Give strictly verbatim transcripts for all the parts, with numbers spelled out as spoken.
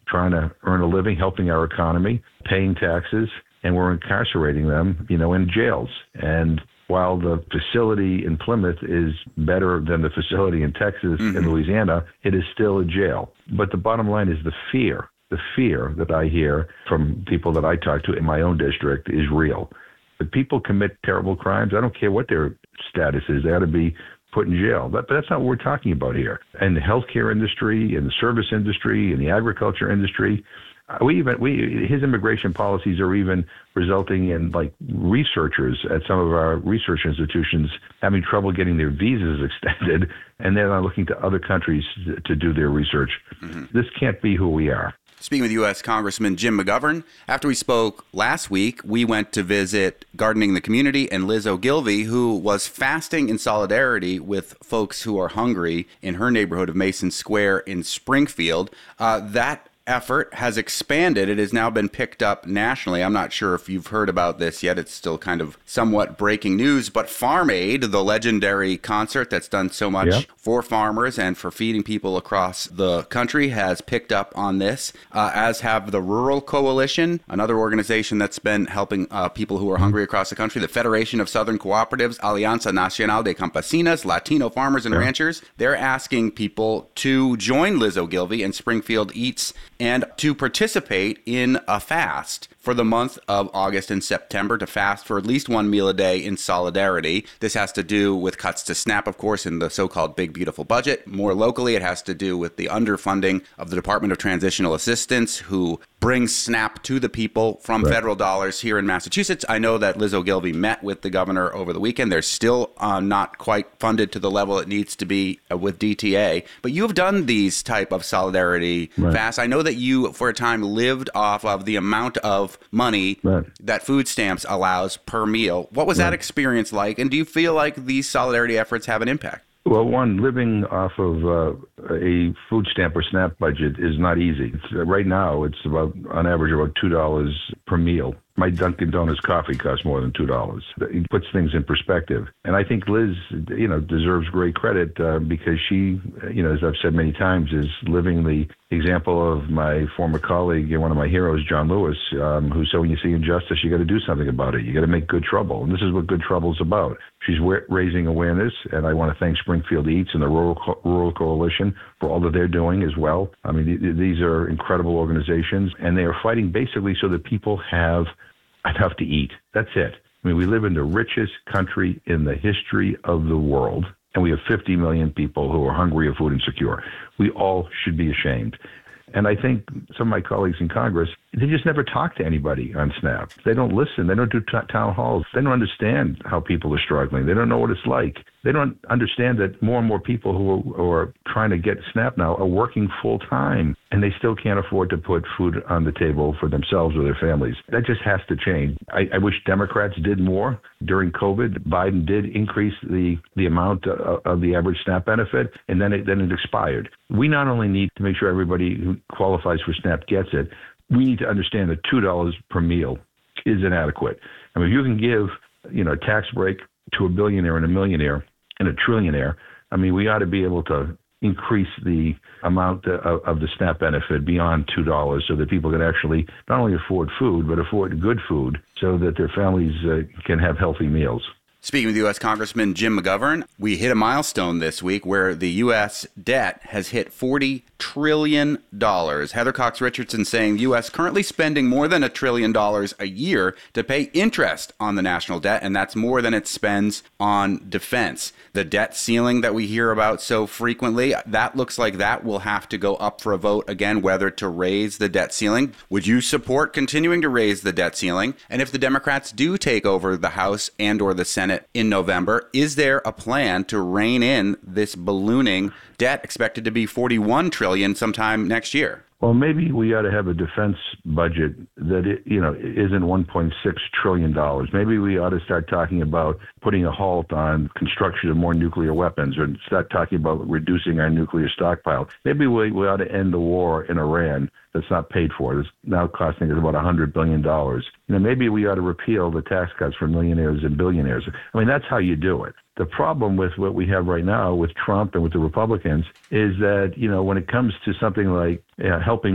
trying to earn a living, helping our economy, paying taxes, and we're incarcerating them, you know, in jails. And while the facility in Plymouth is better than the facility in Texas mm-hmm. and Louisiana, it is still a jail. But the bottom line is the fear. The fear that I hear from people that I talk to in my own district is real. If people commit terrible crimes, I don't care what their status is, they ought to be put in jail. But, but that's not what we're talking about here. And the healthcare industry, and the service industry, and the agriculture industry, uh, we even we his immigration policies are even resulting in like researchers at some of our research institutions having trouble getting their visas extended, and they're not looking to other countries to, to do their research. Mm-hmm. This can't be who we are. Speaking with U S Congressman Jim McGovern, after we spoke last week, we went to visit Gardening the Community and Liz Ogilvie, who was fasting in solidarity with folks who are hungry in her neighborhood of Mason Square in Springfield. Uh, that effort has expanded. It has now been picked up nationally. I'm not sure if you've heard about this yet. It's still kind of somewhat breaking news, but Farm Aid, the legendary concert that's done so much yep. for farmers and for feeding people across the country, has picked up on this, uh, as have the Rural Coalition, another organization that's been helping uh, people who are hungry across the country, the Federation of Southern Cooperatives, Alianza Nacional de Campesinas, Latino Farmers and yep. Ranchers. They're asking people to join Liz Ogilvie and Springfield Eats and to participate in a fast for the month of August and September, to fast for at least one meal a day in solidarity. This has to do with cuts to SNAP, of course, in the so-called Big Beautiful Budget. More locally, it has to do with the underfunding of the Department of Transitional Assistance, who brings SNAP to the people from right. federal dollars here in Massachusetts. I know that Liz Ogilvie met with the governor over the weekend. They're still uh, not quite funded to the level it needs to be uh, with D T A. But you have done these type of solidarity right. fasts. I know that you, for a time, lived off of the amount of money right. that food stamps allows per meal. What was right. that experience like? And do you feel like these solidarity efforts have an impact? Well, one, living off of uh, a food stamp or SNAP budget is not easy. It's, uh, right now, it's about, on average, about two dollars per meal. My Dunkin' Donuts coffee costs more than two dollars. It puts things in perspective. And I think Liz, you know, deserves great credit uh, because she, you know, as I've said many times, is living the example of my former colleague and one of my heroes, John Lewis, um, who said, when you see injustice, you got to do something about it. You got to make good trouble. And this is what good trouble is about. She's wa- raising awareness, and I want to thank Springfield Eats and the Rural, Co- Rural Coalition for all that they're doing as well. I mean, th- these are incredible organizations, and they are fighting basically so that people have enough to eat. That's it. I mean, we live in the richest country in the history of the world, and we have fifty million people who are hungry or food insecure. We all should be ashamed. And I think some of my colleagues in Congress, they just never talk to anybody on SNAP. They don't listen. They don't do t- town halls. They don't understand how people are struggling. They don't know what it's like. They don't understand that more and more people who are, who are trying to get SNAP now are working full time, and they still can't afford to put food on the table for themselves or their families. That just has to change. I, I wish Democrats did more. During COVID, Biden did increase the, the amount of, of the average SNAP benefit, and then it, then it expired. We not only need to make sure everybody who qualifies for SNAP gets it, we need to understand that two dollars per meal is inadequate. I mean, if you can give, you know, a tax break to a billionaire and a millionaire and a trillionaire, I mean, we ought to be able to increase the amount of, of the SNAP benefit beyond two dollars so that people can actually not only afford food, but afford good food so that their families uh, can have healthy meals. Speaking with U S Congressman Jim McGovern, we hit a milestone this week where the U S debt has hit forty trillion dollars. Heather Cox Richardson saying the U S currently spending more than a trillion dollars a year to pay interest on the national debt, and that's more than it spends on defense. The debt ceiling that we hear about so frequently, that looks like that will have to go up for a vote again, whether to raise the debt ceiling. Would you support continuing to raise the debt ceiling? And if the Democrats do take over the House and or the Senate in November, is there a plan to rein in this ballooning debt expected to be forty-one trillion dollars sometime next year? Well, maybe we ought to have a defense budget that, it, you know, isn't one point six trillion dollars. Maybe we ought to start talking about putting a halt on construction of more nuclear weapons, or start talking about reducing our nuclear stockpile. Maybe we, we ought to end the war in Iran that's not paid for. It's now costing us about one hundred billion dollars. You know, maybe we ought to repeal the tax cuts for millionaires and billionaires. I mean, that's how you do it. The problem with what we have right now with Trump and with the Republicans is that, you know, when it comes to something like uh, helping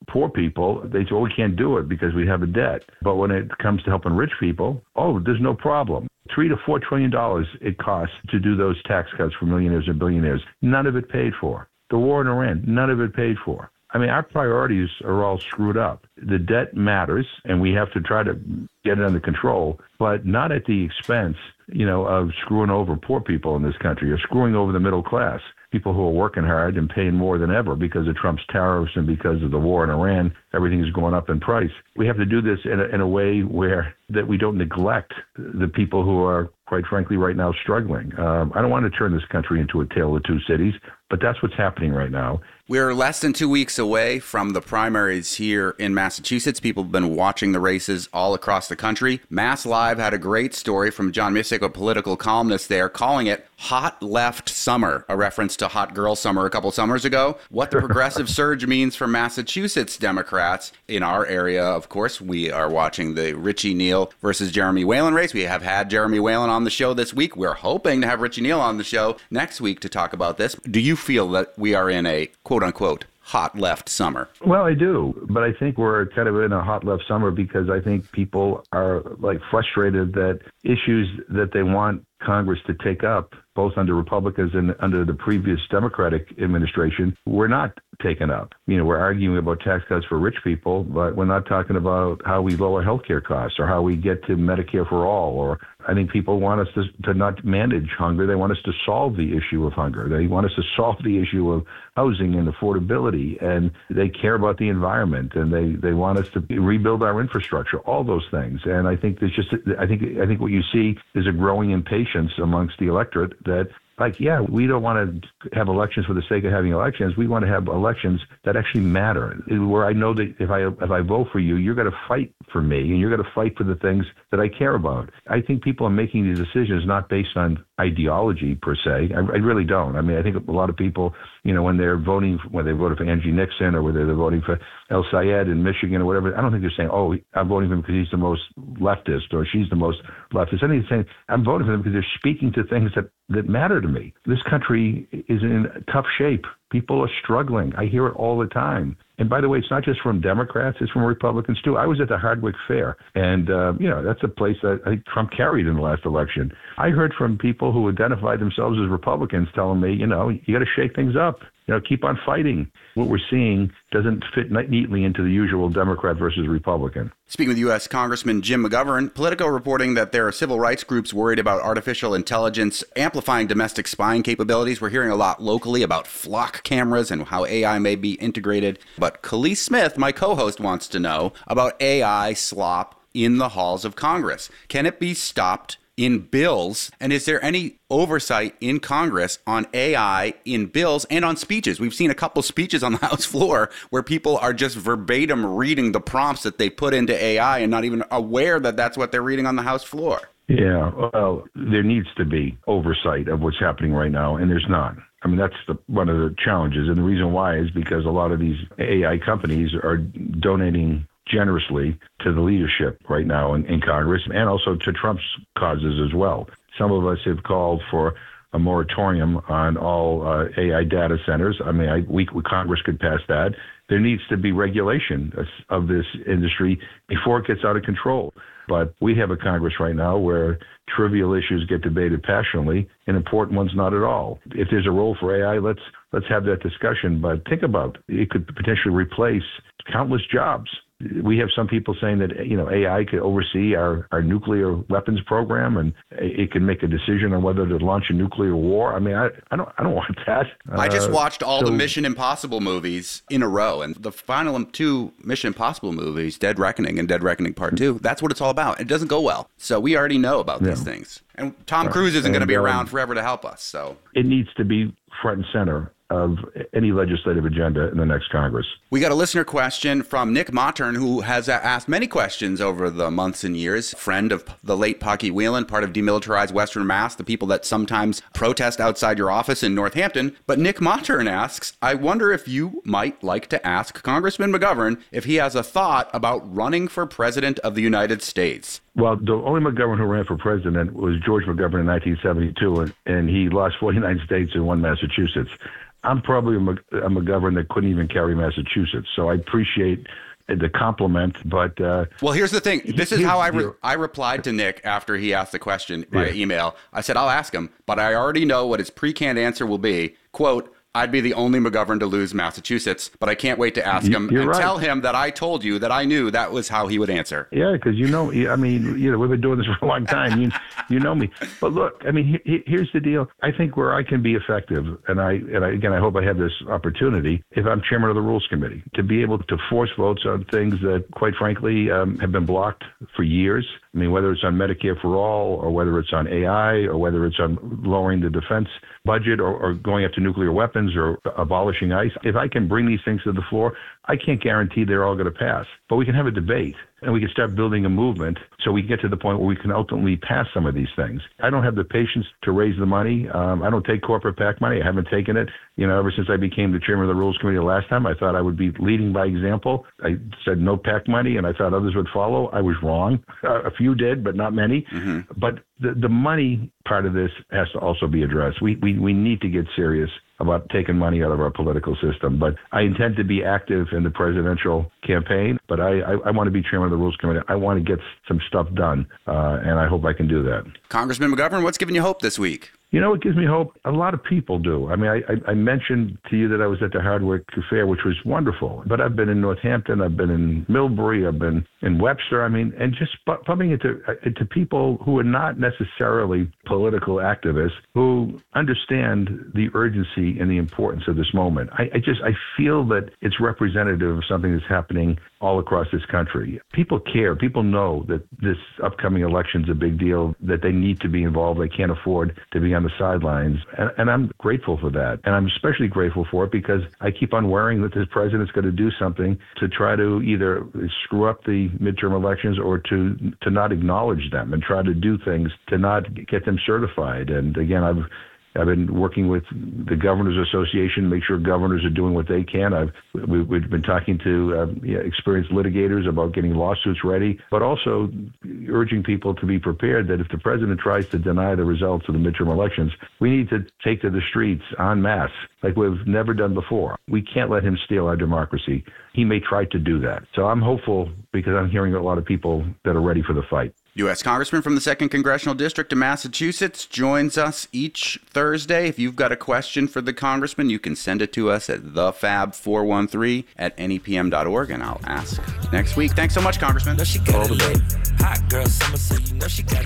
poor people, they say, oh, we can't do it because we have a debt. But when it comes to helping rich people, oh, there's no problem. Three to four trillion dollars it costs to do those tax cuts for millionaires and billionaires. None of it paid for. The war in Iran, none of it paid for. I mean, our priorities are all screwed up. The debt matters, and we have to try to get it under control, but not at the expense, you know, of screwing over poor people in this country or screwing over the middle class, people who are working hard and paying more than ever because of Trump's tariffs and because of the war in Iran. Everything is going up in price. We have to do this in a, in a way where that we don't neglect the people who are, quite frankly, right now struggling. Um, I don't want to turn this country into a tale of two cities, but that's what's happening right now. We're less than two weeks away from the primaries here in Massachusetts. People have been watching the races all across the country. Mass Live had a great story from John Missick, a political columnist there, calling it Hot Left Summer, a reference to Hot Girl Summer a couple summers ago. What the progressive surge means for Massachusetts Democrats. In our area, of course, we are watching the Richie Neal versus Jeremy Whalen race. We have had Jeremy Whalen on the show this week. We're hoping to have Richie Neal on the show next week to talk about this. Do you feel that we are in a quote-unquote hot left summer? Well, I do, but I think we're kind of in a hot left summer because I think people are like frustrated that issues that they want Congress to take up, both under Republicans and under the previous Democratic administration, were not taken up. You know, we're arguing about tax cuts for rich people, but we're not talking about how we lower healthcare costs or how we get to Medicare for all. Or I think people want us to, to not manage hunger. They want us to solve the issue of hunger. They want us to solve the issue of housing and affordability, and they care about the environment, and they, they want us to rebuild our infrastructure, all those things. And I think there's just, I think, I think what you see is a growing impatience amongst the electorate that, like, yeah, we don't want to have elections for the sake of having elections. We want to have elections that actually matter, where I know that if I if I vote for you, you're going to fight for me, and you're going to fight for the things that I care about. I think people are making these decisions not based on ideology per se. I, I really don't. I mean, I think a lot of people, you know, when they're voting, when they voted for Angie Nixon or whether they're voting for El Sayed in Michigan or whatever, I don't think they're saying, oh, I'm voting for him because he's the most leftist or she's the most leftist. I think they're saying, I'm voting for them because they're speaking to things that, that matter to me. This country is in tough shape. People are struggling. I hear it all the time. And by the way, it's not just from Democrats, it's from Republicans too. I was at the Hardwick Fair, and, uh, you know, that's a place that I think Trump carried in the last election. I heard from people who identified themselves as Republicans telling me, you know, you got to shake things up. You know, keep on fighting. What we're seeing doesn't fit neatly into the usual Democrat versus Republican. Speaking with U S Congressman Jim McGovern, Politico reporting that there are civil rights groups worried about artificial intelligence amplifying domestic spying capabilities. We're hearing a lot locally about flock cameras and how A I may be integrated. But Khalees Smith, my co-host, wants to know about A I slop in the halls of Congress. Can it be stopped in bills? And is there any oversight in Congress on A I in bills and on speeches? We've seen a couple speeches on the House floor where people are just verbatim reading the prompts that they put into A I and not even aware that that's what they're reading on the House floor. Yeah, well, there needs to be oversight of what's happening right now, and there's not. I mean, that's the, one of the challenges. And the reason why is because a lot of these A I companies are donating generously to the leadership right now in, in Congress and also to Trump's causes as well. Some of us have called for a moratorium on all uh, A I data centers. I mean, I, we, Congress could pass that. There needs to be regulation of this industry before it gets out of control. But we have a Congress right now where trivial issues get debated passionately and important ones not at all. If there's a role for A I, let's let's have that discussion. But think about it, it could potentially replace countless jobs. We have some people saying that, you know, A I could oversee our, our nuclear weapons program and it can make a decision on whether to launch a nuclear war. I mean, I, I don't I don't want that. I just watched all uh, so, the Mission Impossible movies in a row, and the final two Mission Impossible movies, Dead Reckoning and Dead Reckoning Part two, that's what it's all about. It doesn't go well. So we already know about yeah. these things. And Tom Cruise isn't going to be around um, forever to help us. So it needs to be front and center of any legislative agenda in the next Congress. We got a listener question from Nick Mautern, who has asked many questions over the months and years. Friend of the late Pocky Whelan, part of Demilitarized Western Mass, the people that sometimes protest outside your office in Northampton. But Nick Mautern asks, I wonder if you might like to ask Congressman McGovern if he has a thought about running for president of the United States. Well, the only McGovern who ran for president was George McGovern in nineteen seventy-two, and, and he lost forty-nine states and won Massachusetts. I'm probably a, Mc, a McGovern that couldn't even carry Massachusetts, so I appreciate the compliment, but... Uh, well, here's the thing. This is how I re- I replied to Nick after he asked the question via yeah. email. I said, I'll ask him, but I already know what his pre-canned answer will be. Quote, I'd be the only McGovern to lose Massachusetts, but I can't wait to ask him You're and right. tell him that I told you that I knew that was how he would answer. Yeah, because you know, I mean, you know, we've been doing this for a long time. You, you know me. But look, I mean, he, here's the deal. I think where I can be effective, and I, and I, again, I hope I have this opportunity, if I'm chairman of the Rules Committee, to be able to force votes on things that, quite frankly, um, have been blocked for years. I mean, whether it's on Medicare for all, or whether it's on A I, or whether it's on lowering the defense budget, or, or going after nuclear weapons, or abolishing ICE. If I can bring these things to the floor, I can't guarantee they're all going to pass. But we can have a debate, and we can start building a movement so we get to the point where we can ultimately pass some of these things. I don't have the patience to raise the money. Um, I don't take corporate PAC money. I haven't taken it. You know, ever since I became the chairman of the Rules Committee last time, I thought I would be leading by example. I said no PAC money, and I thought others would follow. I was wrong. Uh, a few did, but not many. Mm-hmm. But the, the money part of this has to also be addressed. We, we, we need to get serious about taking money out of our political system. But I intend to be active in the presidential campaign, but I, I, I want to be chairman of the Rules Committee. I want to get some stuff done, uh, and I hope I can do that. Congressman McGovern, what's giving you hope this week? You know, it gives me hope. A lot of people do. I mean, I, I, I mentioned to you that I was at the Hardwick Fair, which was wonderful. But I've been in Northampton, I've been in Millbury, I've been in Webster. I mean, and just bumping into, into people who are not necessarily political activists, who understand the urgency and the importance of this moment. I, I just, I feel that it's representative of something that's happening all across this country. People care. People know that this upcoming election is a big deal, that they need to be involved. They can't afford to be on the sidelines. And, and I'm grateful for that. And I'm especially grateful for it because I keep on worrying that this president's going to do something to try to either screw up the midterm elections or to to not acknowledge them and try to do things to not get them certified. And again, I've I've been working with the Governors Association to make sure governors are doing what they can. I've we, we've been talking to uh, yeah, experienced litigators about getting lawsuits ready, but also urging people to be prepared that if the president tries to deny the results of the midterm elections, we need to take to the streets en masse like we've never done before. We can't let him steal our democracy. He may try to do that. So I'm hopeful because I'm hearing a lot of people that are ready for the fight. U S Congressman from the second Congressional District of Massachusetts joins us each Thursday. If you've got a question for the Congressman, you can send it to us at the fab four one three at N E P M dot org, and I'll ask next week. Thanks so much, Congressman. All the best. Hot girl summer, so you know she got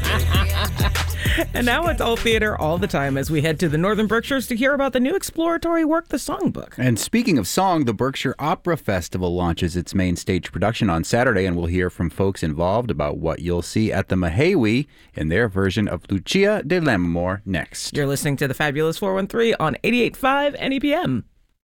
it. And now it's all theater all the time as we head to the Northern Berkshires to hear about the new exploratory work, The Songbook. And speaking of song, the Berkshire Opera Festival launches its main stage production on Saturday, and we'll hear from folks involved about what you'll see at the Mahawi in their version of Lucia de Lammermoor next. You're listening to the Fabulous four one three on eighty-eight point five N E P M.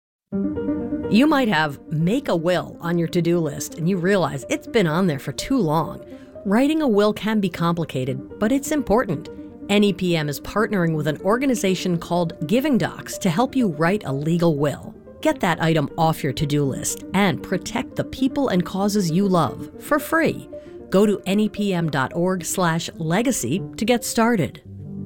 You might have make a will on your to-do list and you realize it's been on there for too long. Writing a will can be complicated, but it's important. N E P M is partnering with an organization called Giving Docs to help you write a legal will. Get that item off your to-do list and protect the people and causes you love for free. Go to N E P M dot org slash legacy to get started.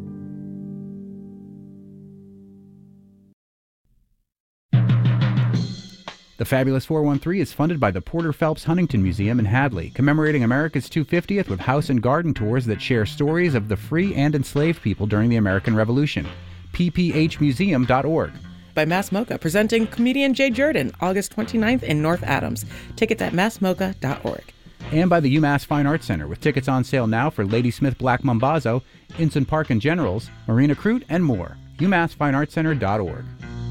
The Fabulous four one three is funded by the Porter Phelps Huntington Museum in Hadley, commemorating America's two hundred fiftieth with house and garden tours that share stories of the free and enslaved people during the American Revolution. P P H museum dot org. By Mass Mocha, presenting comedian Jay Jordan, August twenty-ninth in North Adams. Tickets at mass mocha dot org. And by the UMass Fine Arts Center, with tickets on sale now for Ladysmith Black Mambazo, Ensign Park and Generals, Marina Crute, and more. UMass Fine Arts Center dot org.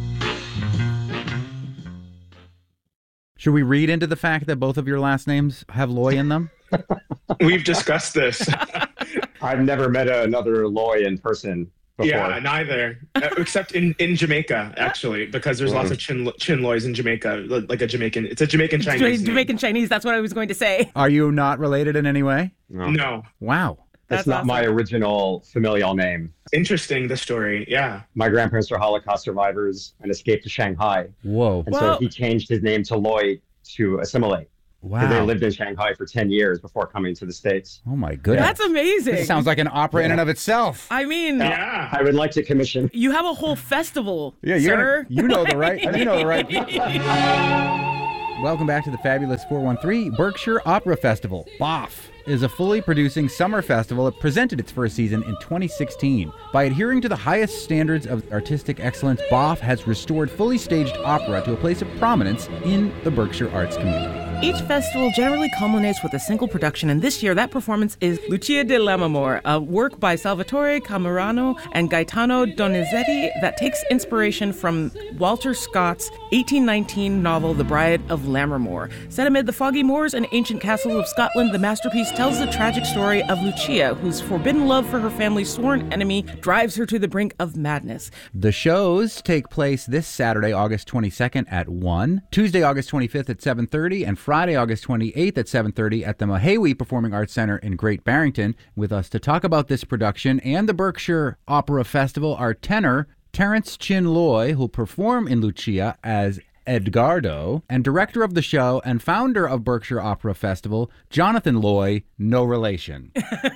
Should we read into the fact that both of your last names have Loy in them? We've discussed this. I've never met another Loy in person before. Yeah, neither. Except in, in Jamaica, actually, because there's mm. lots of chin chin Loys in Jamaica, like a Jamaican. It's a Jamaican Chinese. Jamaican name. Chinese. That's what I was going to say. Are you not related in any way? No. no. Wow. That's, That's not awesome. My original familial name. Interesting, the story, yeah. My grandparents were Holocaust survivors and escaped to Shanghai. Whoa. And Whoa. so he changed his name to Loy to assimilate. They Wow. lived in Shanghai for ten years before coming to the States. Oh, my goodness. That's amazing. This sounds like an opera in and of itself. I mean, Yeah. I would like to commission. you have a whole festival, Yeah, you're sir. gonna- you know the right. You know the right people. Welcome back to the fabulous four one three Berkshire Opera Festival. B O F is a fully producing summer festival that presented its first season in twenty sixteen. By adhering to the highest standards of artistic excellence, B O F has restored fully staged opera to a place of prominence in the Berkshire arts community. Each festival generally culminates with a single production, and this year that performance is Lucia di Lammermoor, a work by Salvatore Camerano and Gaetano Donizetti that takes inspiration from Walter Scott's eighteen nineteen novel The Bride of Lammermoor. Set amid the foggy moors and ancient castles of Scotland, the masterpiece tells the tragic story of Lucia, whose forbidden love for her family's sworn enemy drives her to the brink of madness. The shows take place this Saturday, August twenty-second at one, Tuesday, August twenty-fifth at seven thirty, and Friday, August twenty-eighth at seven thirty at the Mahawi Performing Arts Center in Great Barrington. With us to talk about this production and the Berkshire Opera Festival are tenor Terence Chin Loy, who'll perform in Lucia as Edgardo, and director of the show and founder of Berkshire Opera Festival, Jonathan Loy, no relation.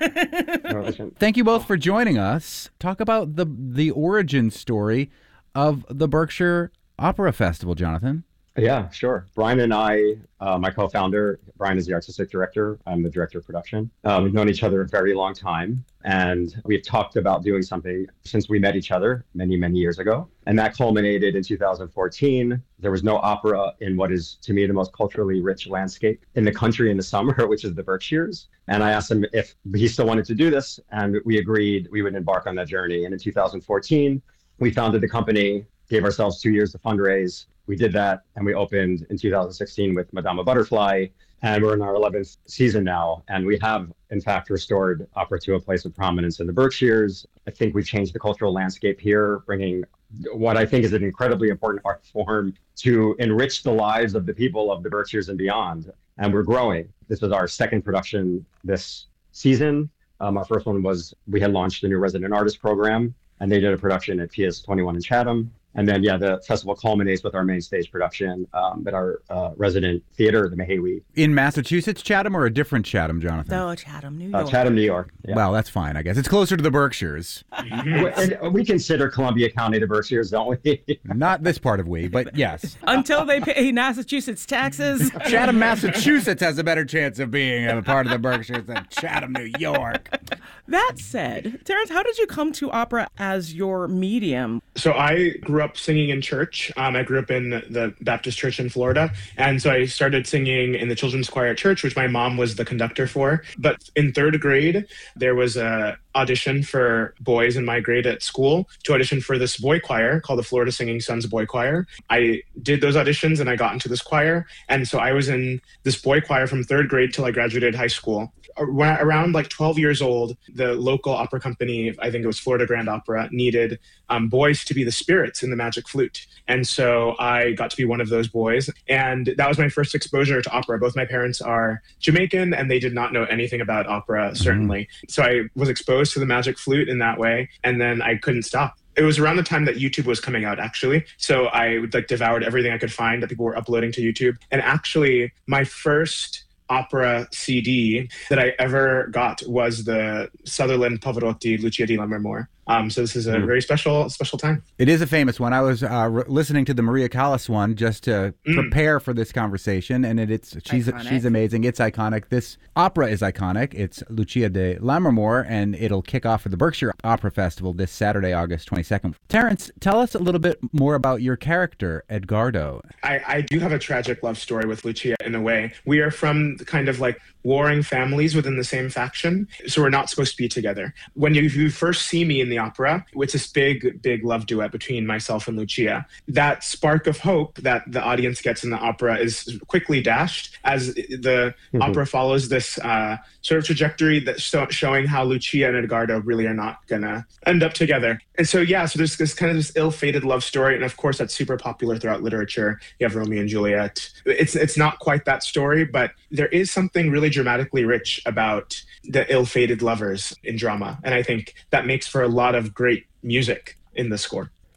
Thank you both for joining us. Talk about the the origin story of the Berkshire Opera Festival, Jonathan. Yeah, sure. Brian and I, uh, my co-founder, Brian is the artistic director. I'm the director of production. Uh, we've known each other a very long time, and we've talked about doing something since we met each other many, many years ago. And that culminated in two thousand fourteen. There was no opera in what is, to me, the most culturally rich landscape in the country in the summer, which is the Berkshires. And I asked him if he still wanted to do this, and we agreed we would embark on that journey. And in two thousand fourteen, we founded the company, gave ourselves two years to fundraise. We did that, and we opened in two thousand sixteen with Madama Butterfly, and we're in our eleventh season now. And we have, in fact, restored opera to a place of prominence in the Berkshires. I think we've changed the cultural landscape here, bringing what I think is an incredibly important art form to enrich the lives of the people of the Berkshires and beyond. And we're growing. This is our second production this season. Um, our first one was, we had launched a new resident artist program, and they did a production at P S twenty-one in Chatham. And then, yeah, the festival culminates with our main stage production um, at our uh, resident theater, the Mahawi. In Massachusetts, Chatham, or a different Chatham, Jonathan? No, Chatham, New York. Uh, Chatham, New York. Yeah. Well, that's fine, I guess. It's closer to the Berkshires. And we consider Columbia County the Berkshires, don't we? Not this part of we, but yes. Until they pay Massachusetts taxes. Chatham, Massachusetts has a better chance of being a part of the Berkshires than Chatham, New York. That said, Terence, how did you come to opera as your medium? So I grew up singing in church. Um, I grew up in the Baptist church in Florida. And so I started singing in the children's choir at church, which my mom was the conductor for. But in third grade, there was a audition for boys in my grade at school to audition for this boy choir called the Florida Singing Sons Boy Choir. I did those auditions and I got into this choir. And so I was in this boy choir from third grade till I graduated high school. When I, around like twelve years old, the local opera company, I think it was Florida Grand Opera, needed um, boys to be the spirits in the Magic Flute. And so I got to be one of those boys. And that was my first exposure to opera. Both my parents are Jamaican and they did not know anything about opera, certainly. Mm-hmm. So I was exposed to the Magic Flute in that way. And then I couldn't stop. It was around the time that YouTube was coming out, actually. So I like devoured everything I could find that people were uploading to YouTube. And actually, my first opera C D that I ever got was the Sutherland Pavarotti Lucia di Lammermoor. Um, so this is a mm. very special, special time. It is a famous one. I was uh, re- listening to the Maria Callas one just to mm. prepare for this conversation, and it, it's she's iconic. she's amazing. It's iconic. This opera is iconic. It's Lucia di Lammermoor, and it'll kick off at the Berkshire Opera Festival this Saturday, August twenty-second. Terence, tell us a little bit more about your character, Edgardo. I, I do have a tragic love story with Lucia in a way. We are from kind of like warring families within the same faction, so we're not supposed to be together. When you, you first see me in the opera, it's this big, big love duet between myself and Lucia. That spark of hope that the audience gets in the opera is quickly dashed as the mm-hmm. opera follows this uh, sort of trajectory that's so, showing how Lucia and Edgardo really are not gonna end up together. And so, yeah, so there's this kind of this ill-fated love story, and of course that's super popular throughout literature. You have Romeo and Juliet. It's it's not quite that story, but there is something really dramatically rich about the ill-fated lovers in drama, and I think that makes for a lot of great music in the score.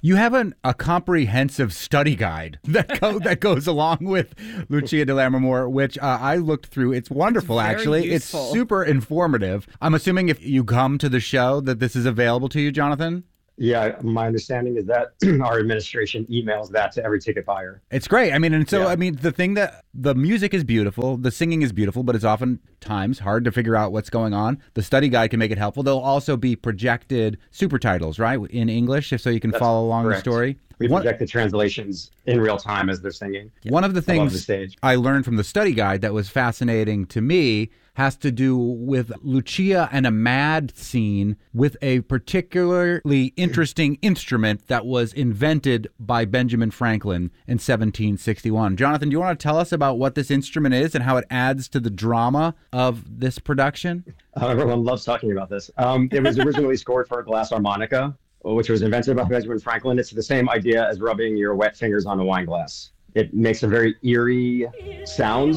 You have an, a comprehensive study guide that go, that goes along with Lucia di Lammermoor, which uh, I looked through. It's wonderful, it's actually. Useful. It's super informative. I'm assuming if you come to the show that this is available to you, Jonathan? Yeah, my understanding is that our administration emails that to every ticket buyer. It's great. I mean, and so, Yeah. I mean, the thing that the music is beautiful, the singing is beautiful, but it's oftentimes hard to figure out what's going on. The study guide can make it helpful. There'll also be projected super titles, right, in English, so you can That's follow along correct. the story. We One- project the translations in real time as they're singing. One of the above things the stage. I learned from the study guide that was fascinating to me has to do with Lucia and a mad scene with a particularly interesting instrument that was invented by Benjamin Franklin in seventeen sixty-one. Jonathan, do you want to tell us about what this instrument is and how it adds to the drama of this production? Uh, everyone loves talking about this. Um, it was originally scored for a glass harmonica, which was invented by Benjamin Franklin. It's the same idea as rubbing your wet fingers on a wine glass. It makes a very eerie sound.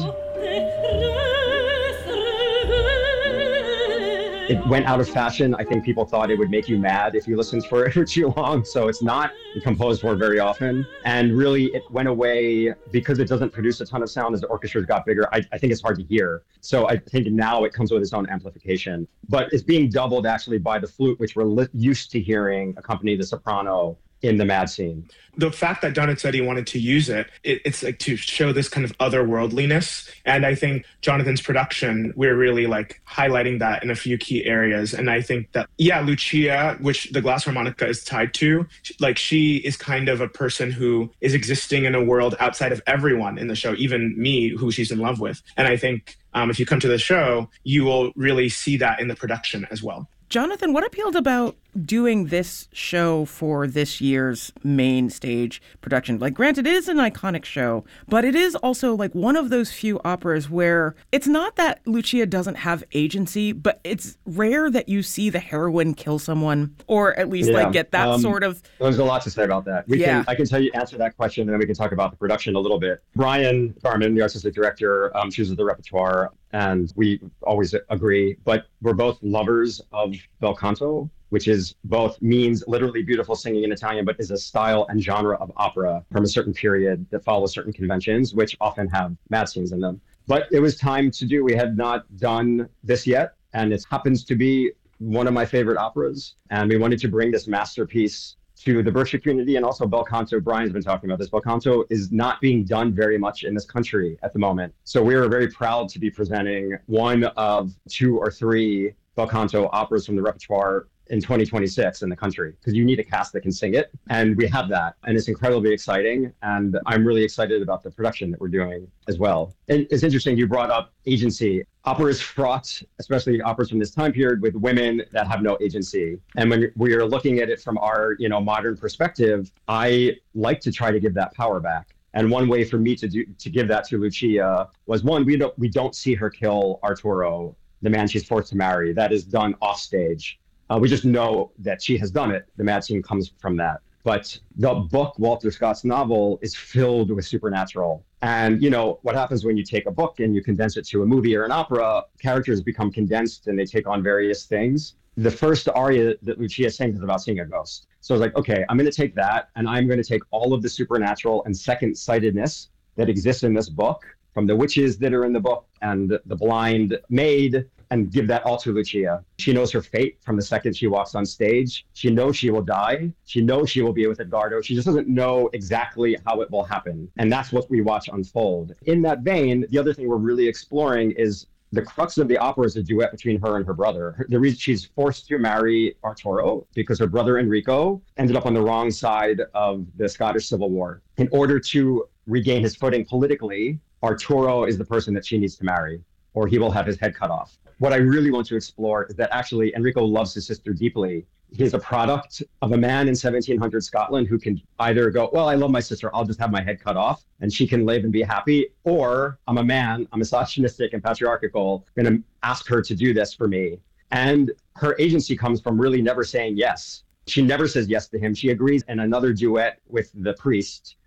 It went out of fashion. I think people thought it would make you mad if you listened for it for too long. So it's not composed for very often. And really, it went away because it doesn't produce a ton of sound as the orchestras got bigger. I, I think it's hard to hear. So I think now it comes with its own amplification. But it's being doubled actually by the flute, which we're li- used to hearing accompany the soprano in the mad scene. The fact that Donizetti wanted to use it, it, it's like to show this kind of otherworldliness. And I think Jonathan's production, we're really like highlighting that in a few key areas. And I think that, yeah, Lucia, which the glass harmonica is tied to, like she is kind of a person who is existing in a world outside of everyone in the show, even me, who she's in love with. And I think um, if you come to the show, you will really see that in the production as well. Jonathan, what appealed about doing this show for this year's main stage production? Like, granted, it is an iconic show, but it is also like one of those few operas where it's not that Lucia doesn't have agency, but it's rare that you see the heroine kill someone or at least Yeah, like get that um, sort of... There's a lot to say about that. We Yeah. can, I can tell you, answer that question, and then we can talk about the production a little bit. Brian Garman, the artistic director, um, chooses the repertoire, and we always agree, but we're both lovers of bel canto, which is both means literally beautiful singing in Italian, but is a style and genre of opera from a certain period that follows certain conventions, which often have mad scenes in them. But it was time to do. We had not done this yet, and it happens to be one of my favorite operas. And we wanted to bring this masterpiece to the Berkshire community, and also bel canto. Brian's been talking about this. Bel canto is not being done very much in this country at the moment. So we are very proud to be presenting one of two or three bel canto operas from the repertoire in twenty twenty-six in the country, because you need a cast that can sing it. And we have that. And it's incredibly exciting. And I'm really excited about the production that we're doing as well. And it's interesting, you brought up agency. Opera is fraught, especially operas from this time period, with women that have no agency. And when we are looking at it from our, you know, modern perspective, I like to try to give that power back. And one way for me to do to give that to Lucia was, one, we don't we don't see her kill Arturo, the man she's forced to marry. That is done off stage. Uh, we just know that she has done it. The mad scene comes from that. But the book, Walter Scott's novel, is filled with supernatural. And, you know, what happens when you take a book and you condense it to a movie or an opera, characters become condensed and they take on various things. The first aria that Lucia sings is about seeing a ghost. So I was like, okay, I'm going to take that and I'm going to take all of the supernatural and second-sightedness that exists in this book, from the witches that are in the book and the blind maid, and give that all to Lucia. She knows her fate from the second she walks on stage. She knows she will die. She knows she will be with Edgardo. She just doesn't know exactly how it will happen. And that's what we watch unfold. In that vein, the other thing we're really exploring is the crux of the opera is a duet between her and her brother. The reason she's forced to marry Arturo because her brother Enrico ended up on the wrong side of the Scottish Civil War. In order to regain his footing politically, Arturo is the person that she needs to marry, or he will have his head cut off. What I really want to explore is that actually Enrico loves his sister deeply. He's a product of a man in seventeen hundred Scotland who can either go, well, I love my sister, I'll just have my head cut off and she can live and be happy. Or I'm a man, I'm misogynistic and patriarchal, going to ask her to do this for me. And her agency comes from really never saying yes. She never says yes to him. She agrees in another duet with the priest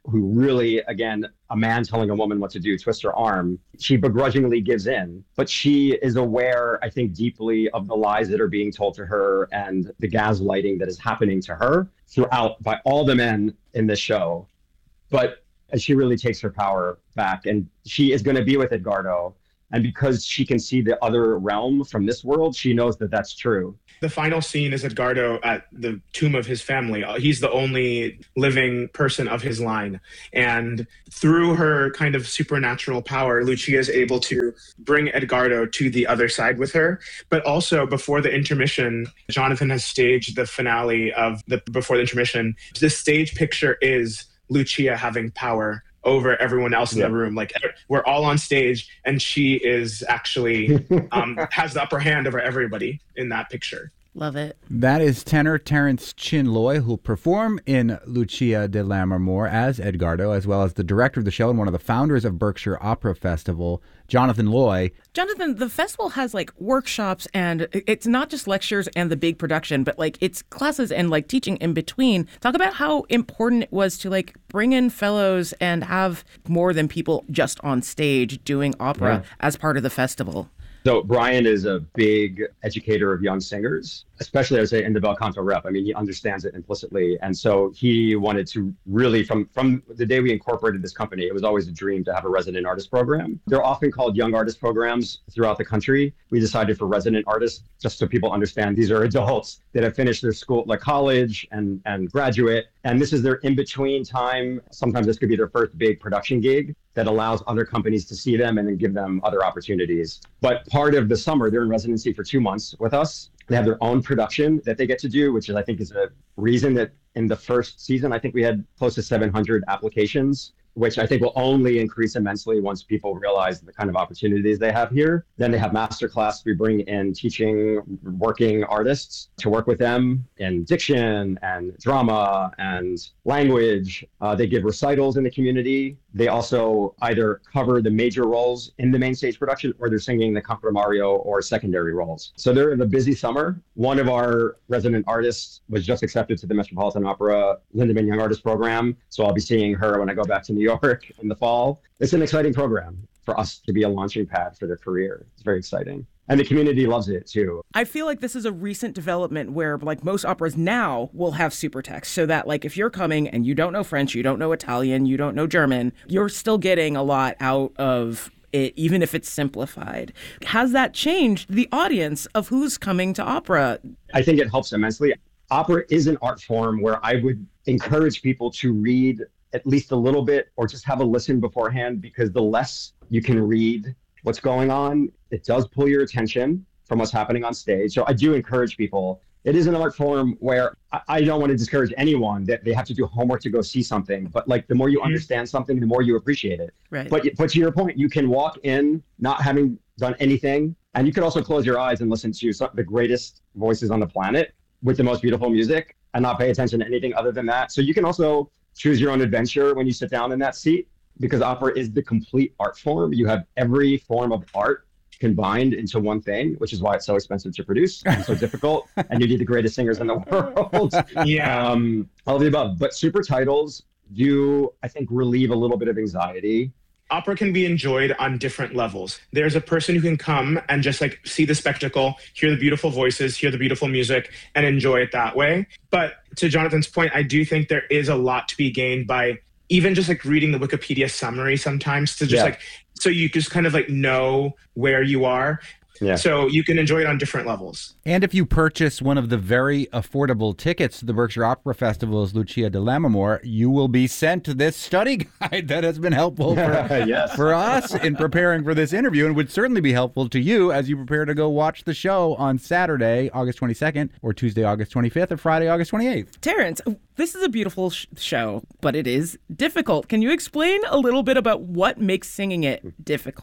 who really, again, a man telling a woman what to do, twist her arm, she begrudgingly gives in. But she is aware, I think, deeply of the lies that are being told to her and the gaslighting that is happening to her throughout by all the men in this show. But she really takes her power back, and she is going to be with Edgardo. And because she can see the other realm from this world, she knows that that's true. The final scene is Edgardo at the tomb of his family. He's the only living person of his line. And through her kind of supernatural power, Lucia is able to bring Edgardo to the other side with her. But also before the intermission, Jonathan has staged the finale of the before the intermission. The stage picture is Lucia having power over everyone else in yeah. the room. Like, we're all on stage, and she is actually um, has the upper hand over everybody in that picture. Love it. That is tenor Terence Chinloy, who'll perform in Lucia de Lammermoor as Edgardo, as well as the director of the show and one of the founders of Berkshire Opera Festival, Jonathan Loy. Jonathan, the festival has like workshops, and it's not just lectures and the big production, but like it's classes and like teaching in between. Talk about how important it was to like bring in fellows and have more than people just on stage doing opera yeah. as part of the festival. So Brian is a big educator of young singers, especially, I would say, in the bel canto rep. I mean, he understands it implicitly. And so he wanted to really, from, from the day we incorporated this company, it was always a dream to have a resident artist program. They're often called young artist programs throughout the country. We decided for resident artists, just so people understand, these are adults that have finished their school, like college and, and graduate. And this is their in-between time. Sometimes this could be their first big production gig that allows other companies to see them and then give them other opportunities. But part of the summer, they're in residency for two months with us. They have their own production that they get to do, which is, I think, is a reason that in the first season, I think we had close to seven hundred applications, which I think will only increase immensely once people realize the kind of opportunities they have here. Then they have masterclass. We bring in teaching working artists to work with them in diction and drama and language. Uh, they give recitals in the community. They also either cover the major roles in the main stage production, or they're singing the compromario or secondary roles. So they're in a busy summer. One of our resident artists was just accepted to the Metropolitan Opera Lindemann Young Artist Program. So I'll be seeing her when I go back to New York in the fall. It's an exciting program for us to be a launching pad for their career. It's very exciting. And the community loves it too. I feel like this is a recent development where like most operas now will have supertext, so that like if you're coming and you don't know French, you don't know Italian, you don't know German, you're still getting a lot out of it, even if it's simplified. Has that changed the audience of who's coming to opera? I think it helps immensely. Opera is an art form where I would encourage people to read at least a little bit or just have a listen beforehand, because the less you can read what's going on, it does pull your attention from what's happening on stage. So I do encourage people. It is an art form where I, I don't want to discourage anyone that they have to do homework to go see something. But like the more you understand something, the more you appreciate it. Right. But, but to your point, you can walk in not having done anything. And you could also close your eyes and listen to some, the greatest voices on the planet with the most beautiful music and not pay attention to anything other than that. So you can also choose your own adventure when you sit down in that seat, because opera is the complete art form. You have every form of art combined into one thing, which is why it's so expensive to produce and so difficult. And you need the greatest singers in the world. Yeah. Um, all of the above. But super titles do, I think, relieve a little bit of anxiety. Opera can be enjoyed on different levels. There's a person who can come and just like see the spectacle, hear the beautiful voices, hear the beautiful music, and enjoy it that way. But to Jonathan's point, I do think there is a lot to be gained by even just like reading the Wikipedia summary sometimes, to just yeah. like, so you just kind of like know where you are. Yeah. So you can enjoy it on different levels. And if you purchase one of the very affordable tickets to the Berkshire Opera Festival's Lucia de Lammermoor, you will be sent this study guide that has been helpful for, yes. for us in preparing for this interview, and would certainly be helpful to you as you prepare to go watch the show on Saturday, August twenty-second, or Tuesday, August twenty-fifth, or Friday, August twenty-eighth. Terence, this is a beautiful sh- show, but it is difficult. Can you explain a little bit about what makes singing it difficult?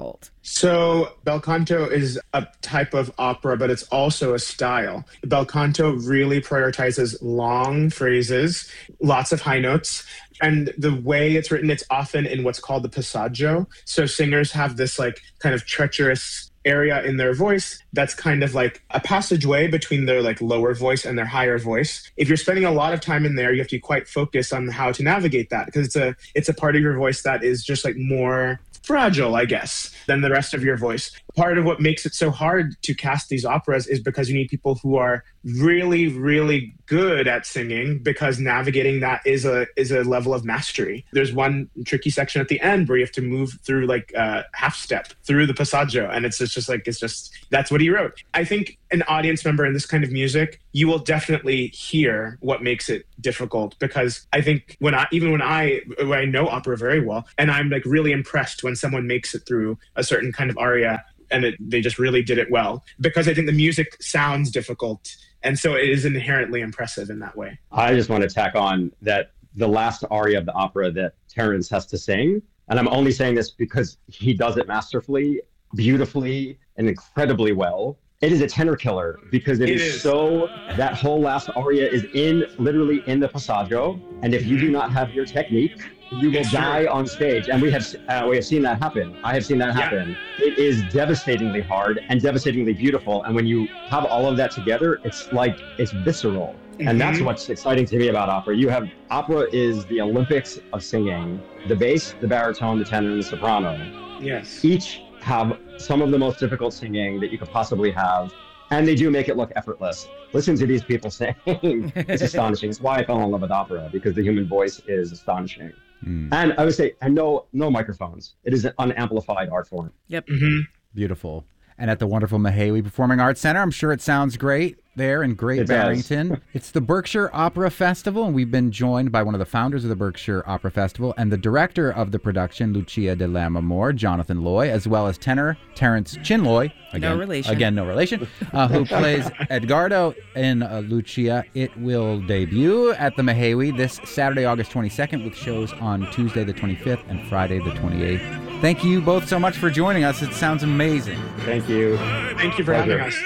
So bel canto is a type of opera, but it's also a style. Bel canto really prioritizes long phrases, lots of high notes. And the way it's written, it's often in what's called the passaggio. So singers have this like kind of treacherous area in their voice that's kind of like a passageway between their like lower voice and their higher voice. If you're spending a lot of time in there, you have to be quite focused on how to navigate that, because it's a it's a part of your voice that is just like more fragile, I guess, than the rest of your voice. Part of what makes it so hard to cast these operas is because you need people who are really, really good at singing, because navigating that is a is a level of mastery. There's one tricky section at the end where you have to move through like a half step through the passaggio, and it's just, just like it's just that's what he wrote. I think an audience member in this kind of music, you will definitely hear what makes it difficult, because I think when I even when I when I know opera very well, and I'm like really impressed when someone makes it through a certain kind of aria and it, they just really did it well, because I think the music sounds difficult. And so it is inherently impressive in that way. I just want to tack on that the last aria of the opera that Terence has to sing, and I'm only saying this because he does it masterfully, beautifully, and incredibly well. It is a tenor killer, because it, it is, is so, that whole last aria is in, literally in the passaggio. And if you do not have your technique, you will die on stage. And we have uh, we have seen that happen. I have seen that happen. Yeah. It is devastatingly hard and devastatingly beautiful. And when you have all of that together, it's like, it's visceral. Mm-hmm. And that's what's exciting to me about opera. You have, opera is the Olympics of singing. The bass, the baritone, the tenor, and the soprano. Yes. Each have some of the most difficult singing that you could possibly have. And they do make it look effortless. Listen to these people sing. It's astonishing. It's why I fell in love with opera, because the human voice is astonishing. Mm. And I would say, and no, no microphones. It is an unamplified art form. Yep. Mm-hmm. Beautiful. And at the wonderful Mahawi Performing Arts Center, I'm sure it sounds great there in Great it Barrington. It's the Berkshire Opera Festival, and we've been joined by one of the founders of the Berkshire Opera Festival and the director of the production, Lucia de Lammermoor, Jonathan Loy, as well as tenor Terence Chinloy. Again, no relation. Again, no relation. Uh, who plays Edgardo in uh, Lucia. It will debut at the Mahawi this Saturday, August twenty-second, with shows on Tuesday the twenty-fifth and Friday the twenty-eighth. Thank you both so much for joining us. It sounds amazing. Thank you. Thank you for Pleasure. having us.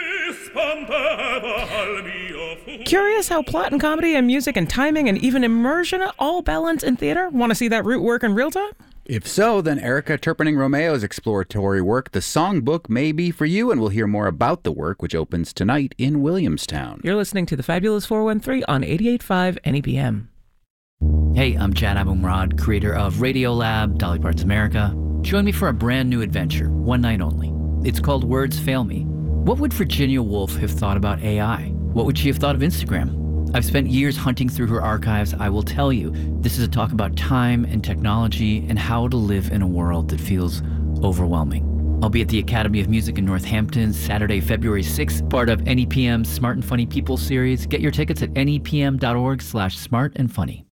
Curious how plot and comedy and music and timing and even immersion all balance in theater? Want to see that root work in real time? If so, then Erica Turpening-Romeo's exploratory work, The Songbook, may be for you, and we'll hear more about the work, which opens tonight in Williamstown. You're listening to The Fabulous four one three on eighty-eight point five N E P M. Hey, I'm Chad Abumrad, creator of Radiolab, Dolly Parton's America. Join me for a brand new adventure, one night only. It's called Words Fail Me. What would Virginia Woolf have thought about A I? What would she have thought of Instagram? I've spent years hunting through her archives. I will tell you, this is a talk about time and technology and how to live in a world that feels overwhelming. I'll be at the Academy of Music in Northampton Saturday, February sixth, part of N E P M's Smart and Funny People series. Get your tickets at nepm.org slash smart and funny.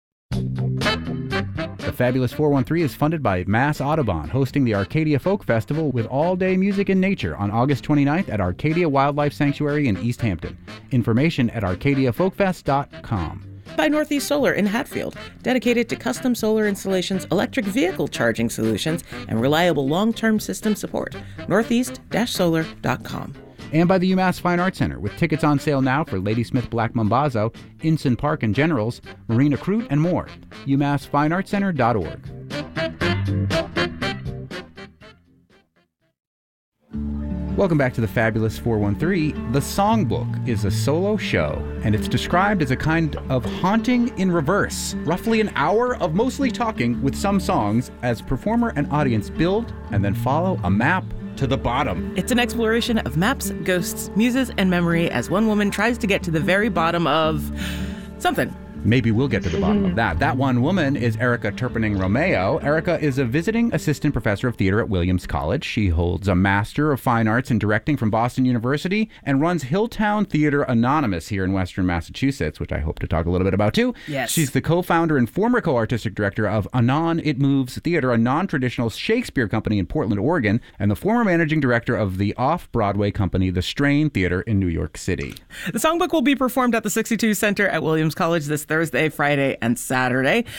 The Fabulous four one three is funded by Mass Audubon, hosting the Arcadia Folk Festival with all-day music and nature on August twenty-ninth at Arcadia Wildlife Sanctuary in East Hampton. Information at arcadia folk fest dot com. By Northeast Solar in Hatfield, dedicated to custom solar installations, electric vehicle charging solutions, and reliable long-term system support. northeast dash solar dot com. And by the UMass Fine Arts Center, with tickets on sale now for Ladysmith Black Mambazo, Inson Park and Generals, Marina Crute, and more. u mass fine arts center dot org. Welcome back to the Fabulous four one three. The Songbook is a solo show, and it's described as a kind of haunting in reverse. Roughly an hour of mostly talking with some songs as performer and audience build and then follow a map to the bottom. It's an exploration of maps, ghosts, muses, and memory as one woman tries to get to the very bottom of something. Maybe we'll get to the bottom of that. That one woman is Erica Turpening-Romeo. Erica is a visiting assistant professor of theater at Williams College. She holds a Master of Fine Arts in Directing from Boston University and runs Hilltown Theater Anonymous here in Western Massachusetts, which I hope to talk a little bit about too. Yes. She's the co-founder and former co-artistic director of Anon It Moves Theater, a non-traditional Shakespeare company in Portland, Oregon, and the former managing director of the off-Broadway company, The Strain Theater in New York City. The Songbook will be performed at the sixty-two Center at Williams College this Thursday, Friday, and Saturday.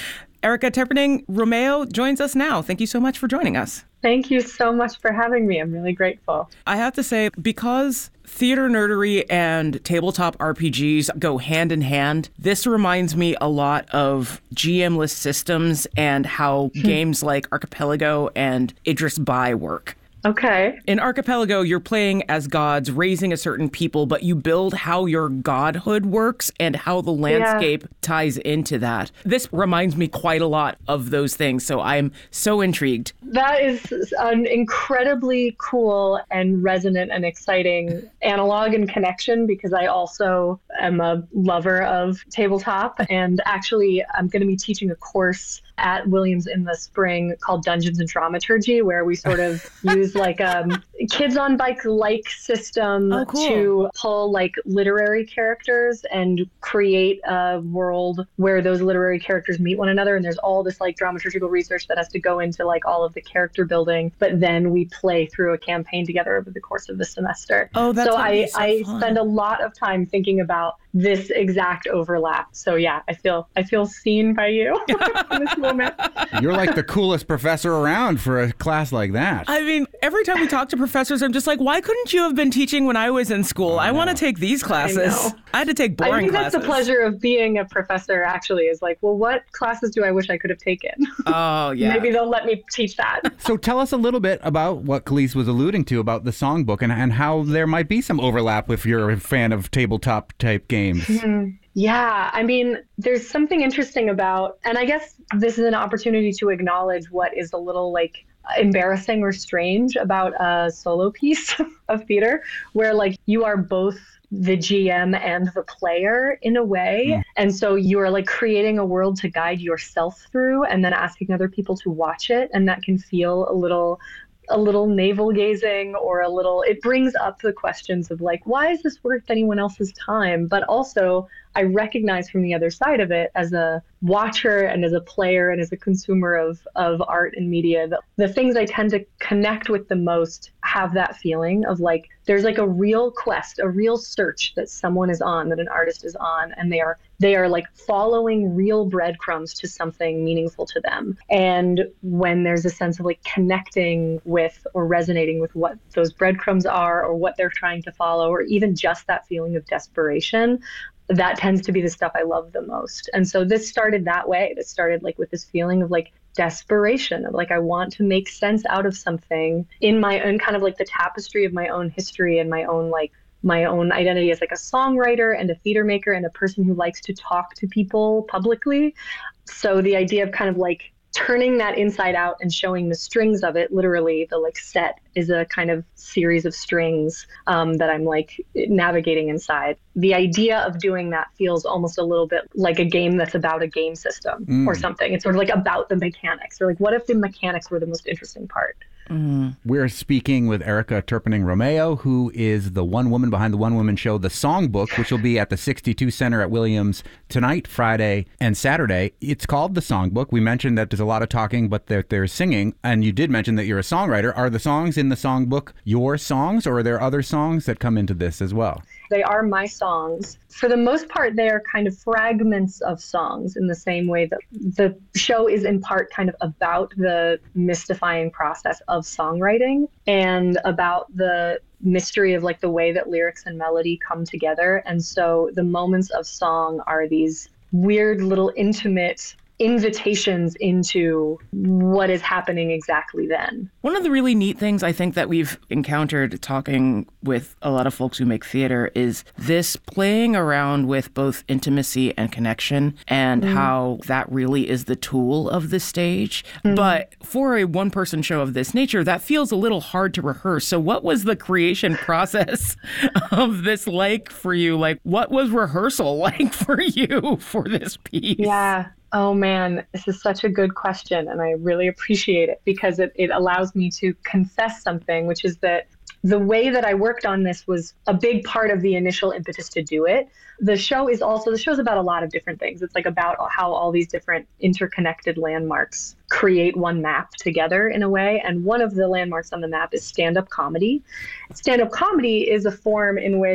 Erica Terpening Romeo joins us now. Thank you so much for joining us. Thank you so much for having me. I'm really grateful. I have to say, because theater nerdery and tabletop R P Gs go hand in hand, this reminds me a lot of G M-less systems and how games like Archipelago and Idris Bai work. Okay. In Archipelago, you're playing as gods, raising a certain people, but you build how your godhood works and how the landscape yeah. ties into that. This reminds me quite a lot of those things, so I'm so intrigued. That is an incredibly cool and resonant and exciting analog and connection, because I also am a lover of tabletop, and actually I'm going to be teaching a course at Williams in the spring called Dungeons and Dramaturgy, where we sort of use like um kids on bike like system oh, cool. to pull like literary characters and create a world where those literary characters meet one another. And there's all this like dramaturgical research that has to go into like all of the character building, but then we play through a campaign together over the course of the semester. Oh, that's so I, so I fun. spend a lot of time thinking about this exact overlap. So yeah, I feel I feel seen by you in this moment. You're like the coolest professor around for a class like that. I mean, every time we talk to professors, I'm just like, why couldn't you have been teaching when I was in school? I, I want to take these classes. I, I had to take boring I think classes. That's the pleasure of being a professor, actually, is like, well, what classes do I wish I could have taken? Oh, yeah. Maybe they'll let me teach that. So tell us a little bit about what Khalees was alluding to about the songbook and, and how there might be some overlap if you're a fan of tabletop type games. Mm-hmm. Yeah, I mean, there's something interesting about, and I guess this is an opportunity to acknowledge what is a little like embarrassing or strange about a solo piece of theater, where like you are both the G M and the player in a way. Mm. And so you are like creating a world to guide yourself through and then asking other people to watch it. And that can feel a little a little navel gazing or a little, it brings up the questions of like, why is this worth anyone else's time? But also I recognize from the other side of it as a watcher and as a player and as a consumer of, of art and media, the, the things I tend to connect with the most have that feeling of like, there's like a real quest, a real search that someone is on, that an artist is on, and they are they are like following real breadcrumbs to something meaningful to them. And when there's a sense of like connecting with or resonating with what those breadcrumbs are or what they're trying to follow, or even just that feeling of desperation, that tends to be the stuff I love the most. And so this started that way. This started like with this feeling of like desperation of like, I want to make sense out of something in my own kind of like the tapestry of my own history and my own like my own identity as like a songwriter and a theater maker and a person who likes to talk to people publicly. So the idea of kind of like turning that inside out and showing the strings of it, literally the like set is a kind of series of strings um, that I'm like navigating inside. The idea of doing that feels almost a little bit like a game that's about a game system mm. or something. It's sort of like about the mechanics, or like what if the mechanics were the most interesting part? Mm. We're speaking with Erica Terpening Romeo, who is the one woman behind the one woman show, The Songbook, which will be at the sixty-two Center at Williams tonight, Friday, and Saturday. It's called The Songbook. We mentioned that there's a lot of talking, but that there's singing. And you did mention that you're a songwriter. Are the songs in the songbook your songs, or are there other songs that come into this as well? They are my songs. For the most part, they are kind of fragments of songs, in the same way that the show is in part kind of about the mystifying process of songwriting and about the mystery of like the way that lyrics and melody come together. And so the moments of song are these weird little intimate invitations into what is happening exactly then. One of the really neat things I think that we've encountered talking with a lot of folks who make theater is this playing around with both intimacy and connection, and mm. how that really is the tool of the stage. Mm. But for a one-person show of this nature, that feels a little hard to rehearse. So what was the creation process of this like for you? Like, what was rehearsal like for you for this piece? Yeah. Oh man, this is such a good question, and I really appreciate it because it, it allows me to confess something, which is that the way that I worked on this was a big part of the initial impetus to do it. The show is also, the show's about a lot of different things. It's like about how all these different interconnected landmarks create one map together in a way. And one of the landmarks on the map is stand-up comedy. Stand-up comedy is a form in which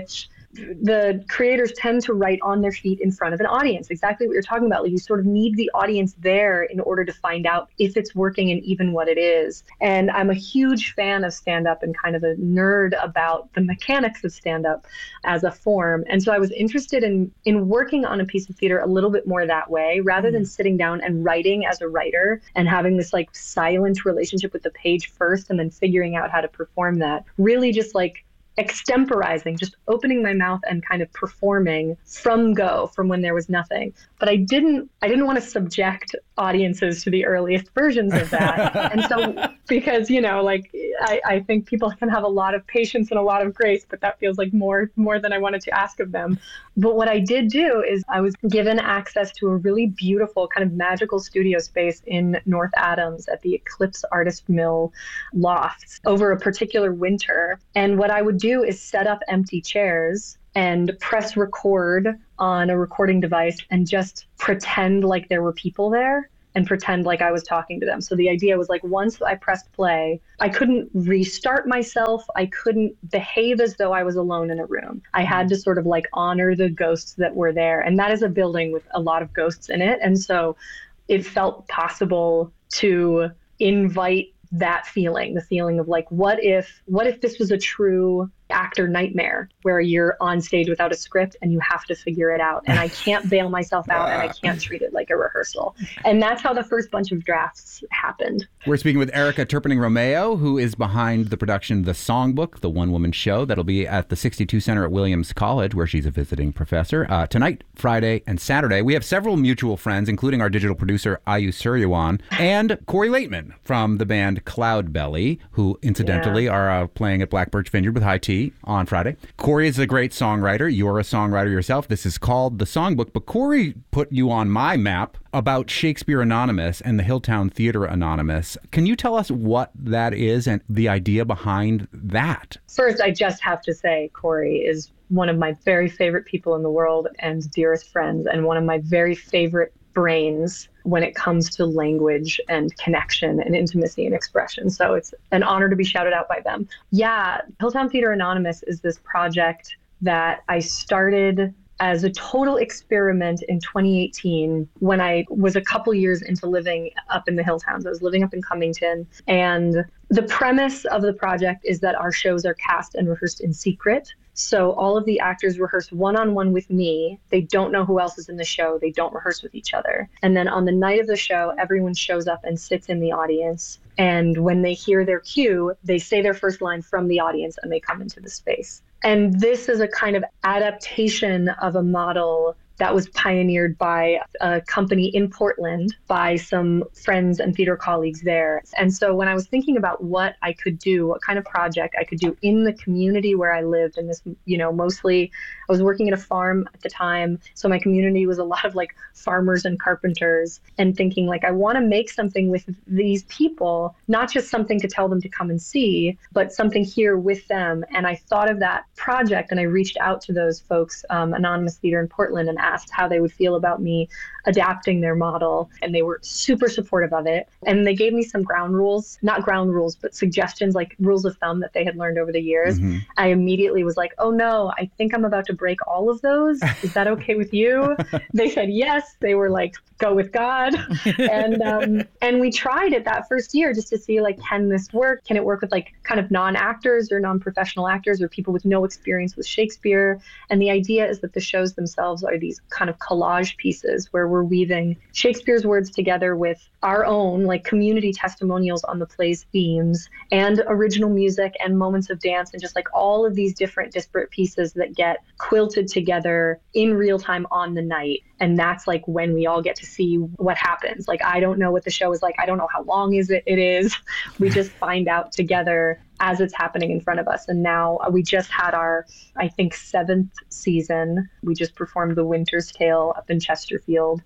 the creators tend to write on their feet in front of an audience. Exactly what you're talking about. Like, you sort of need the audience there in order to find out if it's working and even what it is. And I'm a huge fan of stand-up and kind of a nerd about the mechanics of stand-up as a form. And so I was interested in in working on a piece of theater a little bit more that way, rather than sitting down and writing as a writer and having this like silent relationship with the page first and then figuring out how to perform that. Really just like extemporizing, just opening my mouth and kind of performing from go, from when there was nothing. But I didn't I didn't want to subject audiences to the earliest versions of that. And so, because, you know, like I, I think people can have a lot of patience and a lot of grace, but that feels like more more than I wanted to ask of them. But what I did do is I was given access to a really beautiful kind of magical studio space in North Adams at the Eclipse Artist Mill lofts over a particular winter. And what I would do is set up empty chairs and press record on a recording device and just pretend like there were people there and pretend like I was talking to them. So the idea was like, once I pressed play, I couldn't restart myself. I couldn't behave as though I was alone in a room. I had to sort of like honor the ghosts that were there. And that is a building with a lot of ghosts in it. And so it felt possible to invite that feeling, the feeling of like, what if, what if this was a true actor nightmare where you're on stage without a script and you have to figure it out, and I can't bail myself out and I can't treat it like a rehearsal. And that's how the first bunch of drafts happened. We're speaking with Erica Terpening-Romeo, who is behind the production The Songbook, the one-woman show that'll be at the sixty-two Center at Williams College, where she's a visiting professor, uh, tonight, Friday, and Saturday. We have several mutual friends, including our digital producer, Ayu Suryawan, and Corey Laitman from the band Cloudbelly, who incidentally yeah. are uh, playing at Black Birch Vineyard with High Tea on Friday. Corey is a great songwriter. You're a songwriter yourself. This is called The Songbook, but Corey put you on my map about Shakespeare Anonymous and the Hilltown Theater Anonymous. Can you tell us what that is and the idea behind that? First, I just have to say Corey is one of my very favorite people in the world and dearest friends, and one of my very favorite brains when it comes to language and connection and intimacy and expression. So it's an honor to be shouted out by them. Yeah, Hilltown Theater Anonymous is this project that I started as a total experiment in twenty eighteen when I was a couple years into living up in the Hilltowns. I was living up in Cummington, and the premise of the project is that our shows are cast and rehearsed in secret. So all of the actors rehearse one-on-one with me. They don't know who else is in the show. They don't rehearse with each other. And then on the night of the show, everyone shows up and sits in the audience. And when they hear their cue, they say their first line from the audience and they come into the space. And this is a kind of adaptation of a model that was pioneered by a company in Portland by some friends and theater colleagues there. And so when I was thinking about what I could do, what kind of project I could do in the community where I lived, and this, you know, mostly I was working at a farm at the time. So my community was a lot of like farmers and carpenters, and thinking like, I want to make something with these people, not just something to tell them to come and see, but something here with them. And I thought of that project and I reached out to those folks, um, Anonymous Theater in Portland, and asked how they would feel about me adapting their model. And they were super supportive of it. And they gave me some ground rules, not ground rules, but suggestions, like rules of thumb that they had learned over the years. Mm-hmm. I immediately was like, oh no, I think I'm about to break all of those. Is that okay with you? They said yes. They were like, go with God. And um, and we tried it that first year just to see, like, can this work? Can it work with like kind of non-actors or non-professional actors or people with no experience with Shakespeare? And the idea is that the shows themselves are these kind of collage pieces where we're weaving Shakespeare's words together with our own like community testimonials on the play's themes and original music and moments of dance, and just like all of these different disparate pieces that get quilted together in real time on the night. And that's like when we all get to see what happens. Like, I don't know what the show is like. I don't know how long is it it is. We just find out together as it's happening in front of us. And now we just had our, I think, seventh season. We just performed The Winter's Tale up in Chesterfield.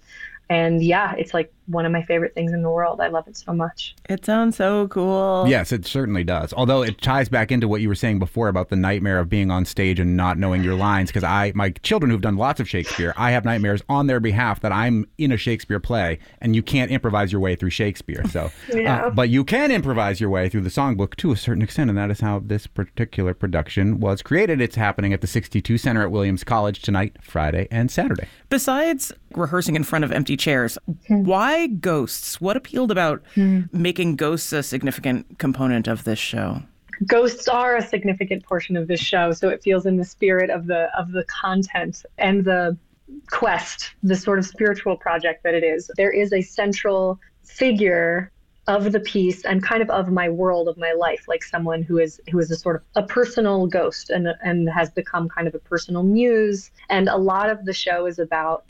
And yeah, it's like one of my favorite things in the world. I love it so much. It sounds so cool. Yes, it certainly does. Although it ties back into what you were saying before about the nightmare of being on stage and not knowing your lines. Because I, my children who've done lots of Shakespeare, I have nightmares on their behalf that I'm in a Shakespeare play and you can't improvise your way through Shakespeare. So, yeah. uh, but you can improvise your way through the songbook to a certain extent, and that is how this particular production was created. It's happening at the sixty-two Center at Williams College tonight, Friday, and Saturday. Besides rehearsing in front of empty chairs, why ghosts? What appealed about hmm. making ghosts a significant component of this show? Ghosts are a significant portion of this show, so it feels in the spirit of the of the content and the quest, the sort of spiritual project that it is. There is a central figure of the piece and kind of of my world, of my life, like someone who is who is a sort of a personal ghost and and has become kind of a personal muse. And a lot of the show is about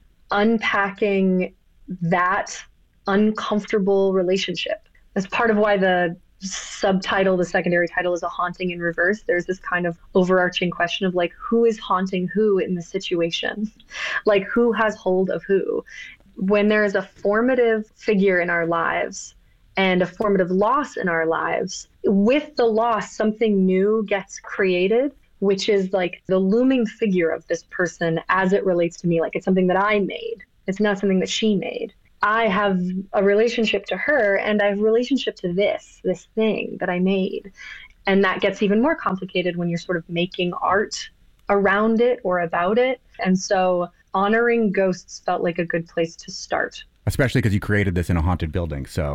unpacking that uncomfortable relationship. That's part of why the subtitle, the secondary title, is A Haunting in Reverse. There's this kind of overarching question of like, who is haunting who in the situation? Like, who has hold of who? When there is a formative figure in our lives and a formative loss in our lives, with the loss, something new gets created, which is like the looming figure of this person as it relates to me. Like, it's something that I made. It's not something that she made. I have a relationship to her, and I have a relationship to this, this thing that I made. And that gets even more complicated when you're sort of making art around it or about it. And so honoring ghosts felt like a good place to start. Especially because you created this in a haunted building, so.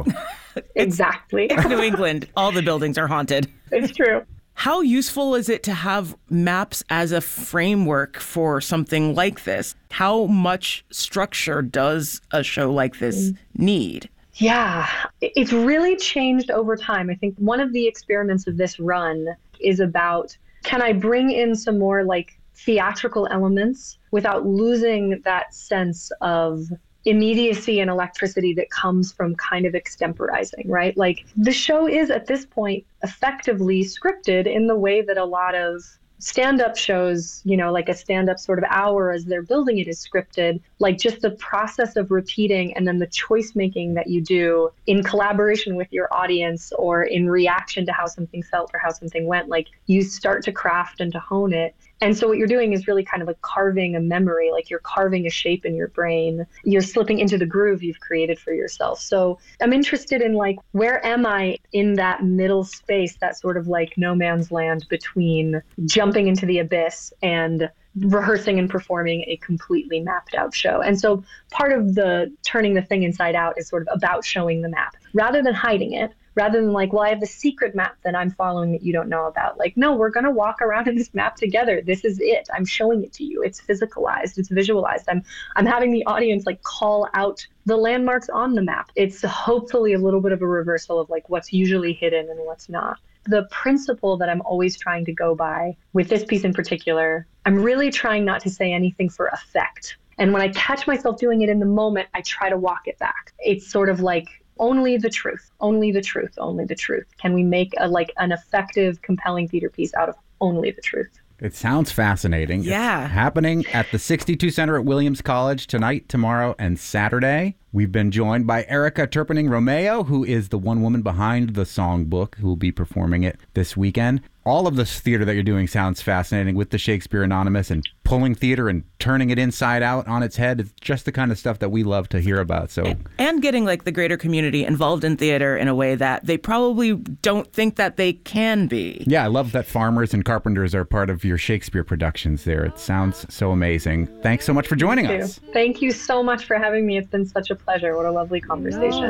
Exactly. It's New England. All the buildings are haunted. It's true. How useful is it to have maps as a framework for something like this? How much structure does a show like this need? Yeah, it's really changed over time. I think one of the experiments of this run is about, can I bring in some more like theatrical elements without losing that sense of immediacy and electricity that comes from kind of extemporizing, right? Like, the show is at this point effectively scripted in the way that a lot of stand-up shows, you know, like a stand-up sort of hour as they're building it is scripted. Like, just the process of repeating and then the choice making that you do in collaboration with your audience or in reaction to how something felt or how something went, like, you start to craft and to hone it. And so what you're doing is really kind of like carving a memory, like you're carving a shape in your brain. You're slipping into the groove you've created for yourself. So I'm interested in like, where am I in that middle space, that sort of like no man's land between jumping into the abyss and rehearsing and performing a completely mapped out show. And so part of the turning the thing inside out is sort of about showing the map rather than hiding it. Rather than like, well, I have the secret map that I'm following that you don't know about. Like, no, we're going to walk around in this map together. This is it. I'm showing it to you. It's physicalized. It's visualized. I'm I'm having the audience like call out the landmarks on the map. It's hopefully a little bit of a reversal of like what's usually hidden and what's not. The principle that I'm always trying to go by with this piece in particular, I'm really trying not to say anything for effect. And when I catch myself doing it in the moment, I try to walk it back. It's sort of like, only the truth, only the truth, only the truth. Can we make a like an effective, compelling theater piece out of only the truth? It sounds fascinating. Yeah. It's happening at the sixty-two Center at Williams College tonight, tomorrow, and Saturday. We've been joined by Erica Turpening Romeo, who is the one woman behind the songbook, who will be performing it this weekend. All of this theater that you're doing sounds fascinating with the Shakespeare Anonymous and pulling theater and turning it inside out on its head. It's just the kind of stuff that we love to hear about. So, and getting like the greater community involved in theater in a way that they probably don't think that they can be. Yeah, I love that farmers and carpenters are part of your Shakespeare productions there. It sounds so amazing. Thanks so much for joining Thank us. You. Thank you so much for having me. It's been such a pleasure. What a lovely conversation.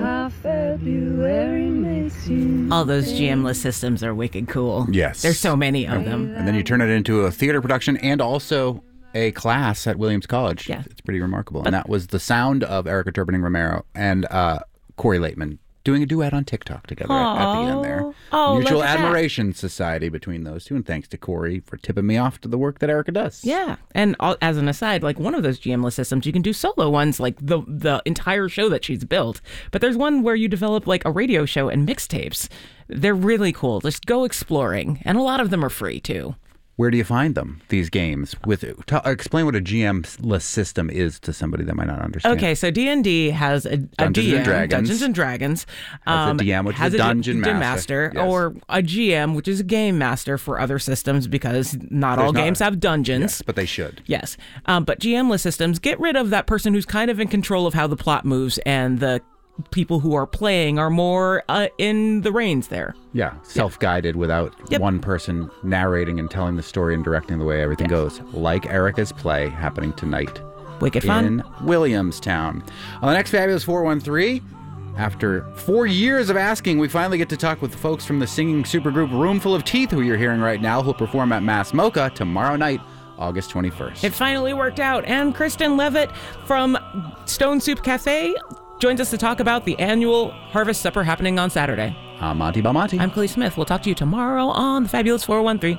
All those G M-less systems are wicked cool. Yes. There's so many of them. And then you turn it into a theater production and also a class at Williams College. Yeah. It's pretty remarkable. And that was the sound of Erica Turpening Romero and uh, Corey Laitman doing a duet on TikTok together at, at the end there. Oh, Mutual look at admiration that. Society between those two. And thanks to Corey for tipping me off to the work that Erica does. Yeah. And all, as an aside, like one of those G M-less systems, you can do solo ones, like the the entire show that she's built. But there's one where you develop like a radio show and mixtapes. They're really cool. Just go exploring. And a lot of them are free too. Where do you find them, these games? With t- Explain what a G M-less system is to somebody that might not understand. Okay, so D and D has a, a Dungeons D M, and Dragons. Dungeons and Dragons. Has a D M, which has is a a dungeon d- master. master Yes. or a G M, which is a game master for other systems, because not There's all not- games have dungeons. Yes, but they should. Yes, um, but G M-less systems get rid of that person who's kind of in control of how the plot moves, and the people who are playing are more uh, in the reins there. Yeah, self-guided without Yep. one person narrating and telling the story and directing the way everything goes. Like Erica's play happening tonight. Wicked in fun. Williamstown. On the next Fabulous four one three, after four years of asking, we finally get to talk with the folks from the singing supergroup Roomful of Teeth, who you're hearing right now, who'll perform at Mass Mocha tomorrow night, August twenty-first. It finally worked out, and Kristen Levitt from Stone Soup Cafe joins us to talk about the annual Harvest Supper happening on Saturday. I'm Monty Belmonte. I'm Khalees Smith. We'll talk to you tomorrow on the Fabulous four one three.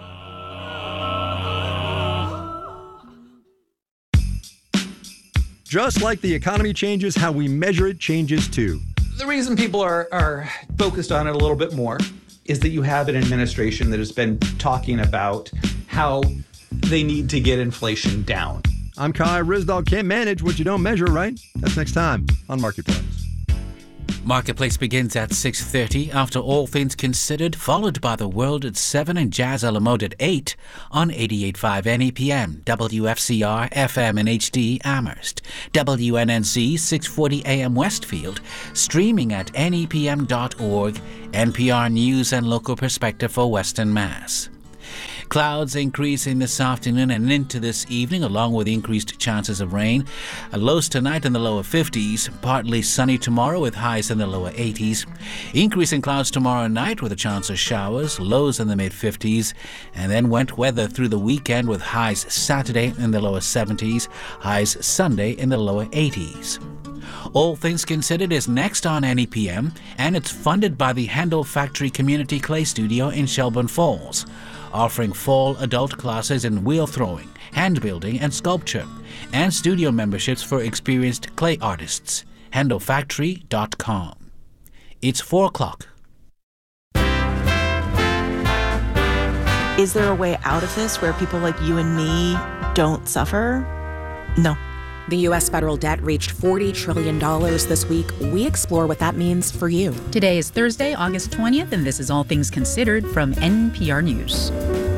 Just like the economy changes, how we measure it changes too. The reason people are, are focused on it a little bit more is that you have an administration that has been talking about how they need to get inflation down. I'm Kai Rizdal. Can't manage what you don't measure, right? That's next time on Marketplace. Marketplace begins at six thirty after All Things Considered, followed by The World at seven and Jazz a la Mode at eight on eighty-eight point five N E P M, W F C R, F M and H D Amherst, W N N C six forty A M Westfield, streaming at N E P M dot org, N P R News and local perspective for Western Mass. Clouds increasing this afternoon and into this evening, along with increased chances of rain. Lows tonight in the lower fifties, partly sunny tomorrow with highs in the lower eighties. Increasing clouds tomorrow night with a chance of showers, lows in the mid-fifties. And then wet weather through the weekend with highs Saturday in the lower seventies, highs Sunday in the lower eighties. All Things Considered is next on N E P M, and it's funded by the Handle Factory Community Clay Studio in Shelburne Falls, offering fall adult classes in wheel throwing, hand building, and sculpture, and studio memberships for experienced clay artists. handle factory dot com. It's four o'clock. Is there a way out of this where people like you and me don't suffer? No. The U S federal debt reached forty trillion dollars this week. We explore what that means for you. Today is Thursday, August twentieth, and this is All Things Considered from N P R News.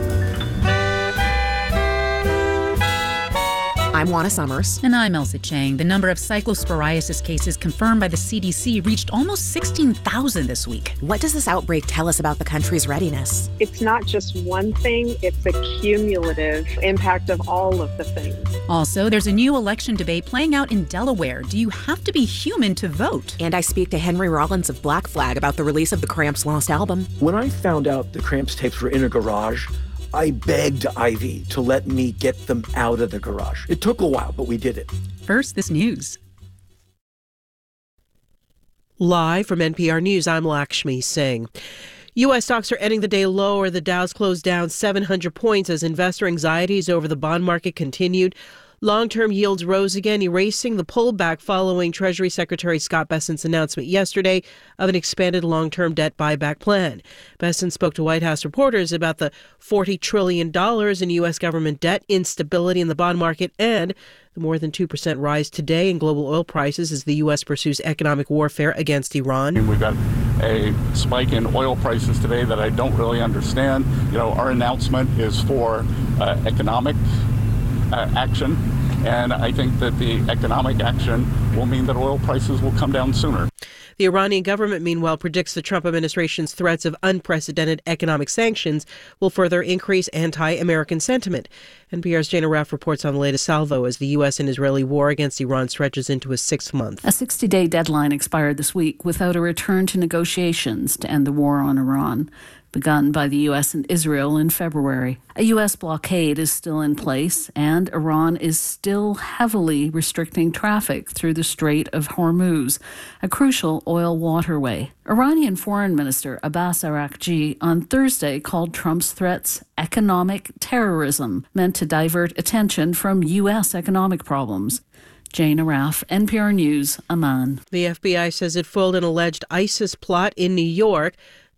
I'm Juana Summers. And I'm Elsa Chang. The number of cyclosporiasis cases confirmed by the C D C reached almost sixteen thousand this week. What does this outbreak tell us about the country's readiness? It's not just one thing, it's a cumulative impact of all of the things. Also, there's a new election debate playing out in Delaware. Do you have to be human to vote? And I speak to Henry Rollins of Black Flag about the release of the Cramps' lost album. When I found out the Cramps tapes were in a garage, I begged Ivy to let me get them out of the garage. It took a while, but we did it. First, this news. Live from N P R News, I'm Lakshmi Singh. U S stocks are ending the day lower. The Dow's closed down seven hundred points as investor anxieties over the bond market continued. Long-term yields rose again, erasing the pullback following Treasury Secretary Scott Bessent's announcement yesterday of an expanded long-term debt buyback plan. Bessent spoke to White House reporters about the forty trillion dollars in U S government debt, instability in the bond market, and the more than two percent rise today in global oil prices as the U S pursues economic warfare against Iran. We've got a spike in oil prices today that I don't really understand. You know, our announcement is for uh, economic Uh, action, and I think that the economic action will mean that oil prices will come down sooner. The Iranian government, meanwhile, predicts the Trump administration's threats of unprecedented economic sanctions will further increase anti-American sentiment. N P R's Jana Raff reports on the latest salvo as the U S and Israeli war against Iran stretches into a sixth month. A sixty-day deadline expired this week without a return to negotiations to end the war on Iran, begun by the U S and Israel in February. A U S blockade is still in place, and Iran is still heavily restricting traffic through the Strait of Hormuz, a crucial oil waterway. Iranian Foreign Minister Abbas Araghchi on Thursday called Trump's threats economic terrorism, meant to divert attention from U S economic problems. Jane Raff, N P R News, Amman. The F B I says it foiled an alleged ISIS plot in New York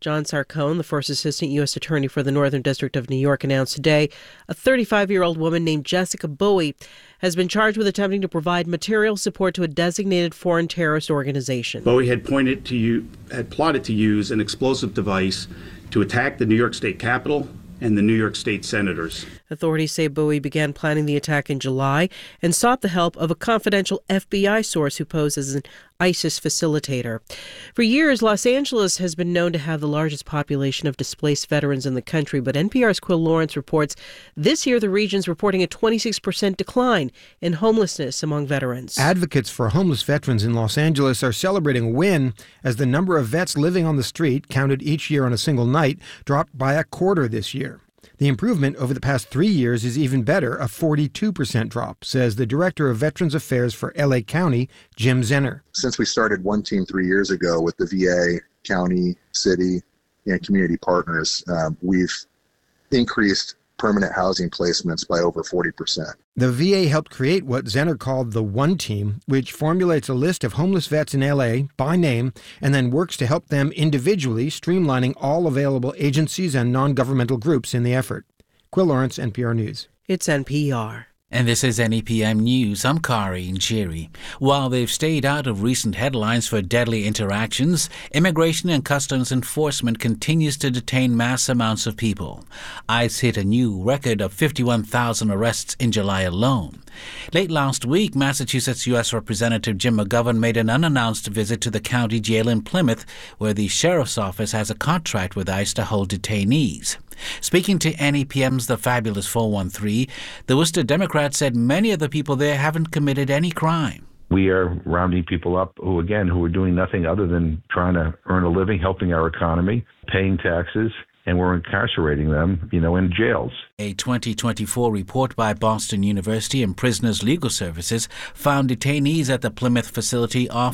John Sarcone, the first assistant U S attorney for the Northern District of New York, announced today a thirty-five-year-old woman named Jessica Bowie has been charged with attempting to provide material support to a designated foreign terrorist organization. Bowie had pointed to you, had plotted to use an explosive device to attack the New York State Capitol and the New York State senators. Authorities say Bowie began planning the attack in July and sought the help of a confidential F B I source who posed as an ISIS facilitator. For years, Los Angeles has been known to have the largest population of displaced veterans in the country, but N P R's Quill Lawrence reports this year the region's reporting a twenty-six percent decline in homelessness among veterans. Advocates for homeless veterans in Los Angeles are celebrating a win as the number of vets living on the street, counted each year on a single night, dropped by a quarter this year. The improvement over the past three years is even better, a forty-two percent drop, says the Director of Veterans Affairs for L A County, Jim Zenner. Since we started One Team three years ago with the V A, county, city, and community partners, um, we've increased permanent housing placements by over forty percent. The V A helped create what Zenner called the One Team, which formulates a list of homeless vets in L A by name and then works to help them individually, streamlining all available agencies and non-governmental groups in the effort. Quill Lawrence, N P R News. It's N P R. And this is N E P M News. I'm Kari Njiri. While they've stayed out of recent headlines for deadly interactions, Immigration and Customs Enforcement continues to detain mass amounts of people. ICE hit a new record of fifty-one thousand arrests in July alone. Late last week, Massachusetts U S Representative Jim McGovern made an unannounced visit to the county jail in Plymouth, where the sheriff's office has a contract with ICE to hold detainees. Speaking to N E P M's The Fabulous four one three, the Worcester Democrat said many of the people there haven't committed any crime. We are rounding people up who, again, who are doing nothing other than trying to earn a living, helping our economy, paying taxes, and we're incarcerating them, you know, in jails. A twenty twenty-four report by Boston University and Prisoners Legal Services found detainees at the Plymouth facility are